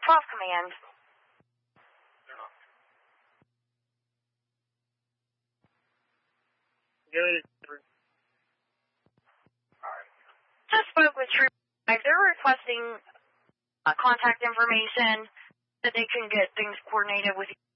12 command. Good. Just spoke with Troop 5. They're requesting contact information that they can get things coordinated with